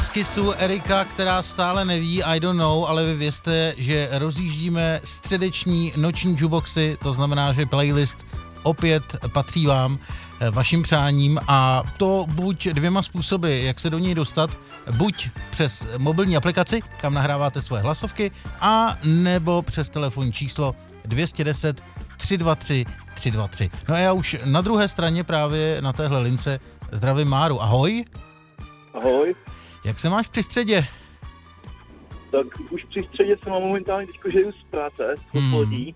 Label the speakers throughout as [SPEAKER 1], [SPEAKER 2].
[SPEAKER 1] z Kissu Erika, která stále neví, I don't know, ale vy vězte, že rozjíždíme středeční noční jukeboxy, to znamená, že playlist opět patří vám, vašim přáním, a to buď dvěma způsoby, jak se do něj dostat, buď přes mobilní aplikaci, kam nahráváte svoje hlasovky, a nebo přes telefonní číslo 210 323 323. No a já už na druhé straně právě na téhle lince zdravím Máru. Ahoj.
[SPEAKER 2] Ahoj.
[SPEAKER 1] Jak se máš při středě?
[SPEAKER 2] Tak už při středě jsem momentálně teďko žiju z práce, z odpolední.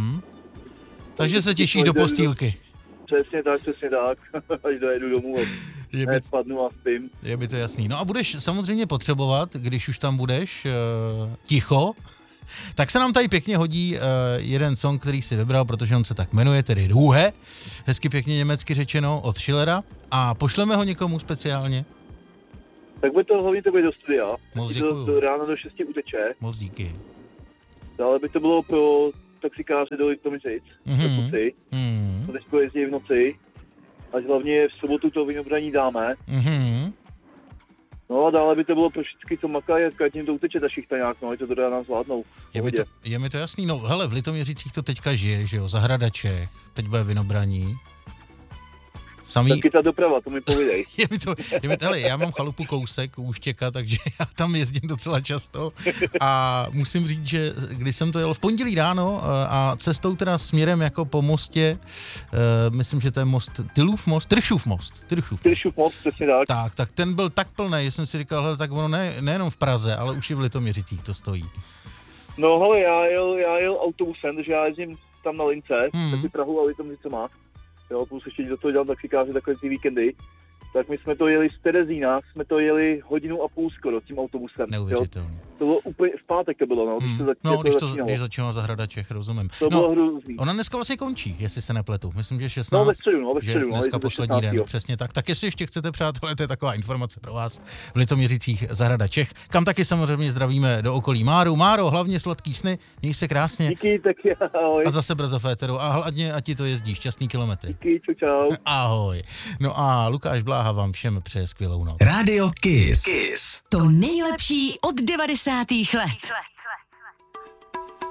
[SPEAKER 1] Takže se těšíš do postýlky.
[SPEAKER 2] Přesně tak, až dojedu domů a spadnu a spím.
[SPEAKER 1] Je mi to jasný. No a budeš samozřejmě potřebovat, když už tam budeš ticho, tak se nám tady pěkně hodí jeden song, který si vybral, protože on se tak jmenuje, tedy Ruhe, hezky pěkně německy řečeno, od Schillera, a pošleme ho někomu speciálně.
[SPEAKER 2] Tak by to hlavně to bude do studia.
[SPEAKER 1] Moc děkuju.
[SPEAKER 2] Do rána do 6 uteče.
[SPEAKER 1] Moc díky.
[SPEAKER 2] Dále by to bylo pro taxikáře do Litoměřic, do Kusy. To dneska jezdí v noci. Až hlavně v sobotu to vynobraní dáme. No a dále by to bylo pro všechny, co makají, ať jim to uteče ta šichta nějak, no, to do rána zvládnou.
[SPEAKER 1] Je mi to jasný, no hele, v Litoměřicích to teďka žije, že jo, zahrada Čech, teď bude vynobraní.
[SPEAKER 2] Taky ta doprava, to mi povídej.
[SPEAKER 1] Hele, já mám chalupu kousek u Úštěka, takže já tam jezdím docela často a musím říct, že když jsem to jel v pondělí ráno a cestou teda směrem jako po mostě, myslím, že to je most Tyršův most,
[SPEAKER 2] přesně tak.
[SPEAKER 1] Tak ten byl tak plný, že jsem si říkal, hele, tak ono nejenom v Praze, ale už i v Litoměřicích to stojí.
[SPEAKER 2] No hele, já jel autobusem, takže já jezdím tam na lince, taky Prahu a Litoměřice má. Jo, plus ještě do toho dělám taxikáře takové ty víkendy. Tak my jsme to jeli z Terezína, jsme to jeli 1,5 hodiny skoro tím autobusem.
[SPEAKER 1] Neuvěřitelný.
[SPEAKER 2] To bylo úplně, v pátek to bylo,
[SPEAKER 1] když začínala zahrada Čech, rozumím.
[SPEAKER 2] To bylo hrozný.
[SPEAKER 1] Ona dneska vlastně končí, jestli se nepletu. Myslím, že 16.
[SPEAKER 2] No ve středu,
[SPEAKER 1] že dneska poslední den, přesně tak. Tak jestli ještě chcete, přátelé, to je taková informace pro vás, v Litoměřicích zahrada Čech, kam taky samozřejmě zdravíme do okolí Máru. Máro, hlavně sladký sny, měj se krásně.
[SPEAKER 2] Díky, tak ahoj.
[SPEAKER 1] A zase brzo v éteru a hladně, ať ti to jezdí, šťastný kilometry.
[SPEAKER 2] Díky, čau.
[SPEAKER 1] Ahoj. No a Lukáš Bláha vám všem přeje skvělou noc.
[SPEAKER 3] Radio Kiss. To nejlepší od 90. let.